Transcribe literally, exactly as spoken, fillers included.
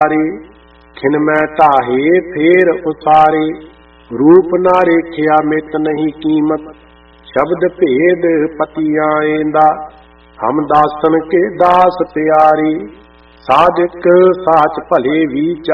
खिन मैं ढाहे फेर उतारे, रूप ना रेखिया मित नहीं कीमत, शब्द भेद पति आएंदा, हम दासन के दास प्यारे। साधिक साच भले विचार